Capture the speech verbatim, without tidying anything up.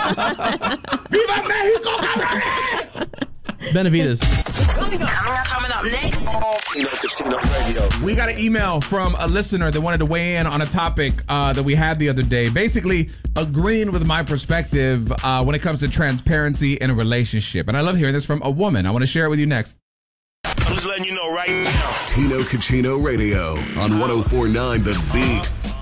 Viva Mexico, cabrones! Benavides. Coming up, coming up next. Tino Casino Radio. We got an email from a listener that wanted to weigh in on a topic uh, that we had the other day. Basically, agreeing with my perspective uh, when it comes to transparency in a relationship. And I love hearing this from a woman. I want to share it with you next. I'm just letting you know right now. Tino Casino Radio on one oh four point nine The Beat.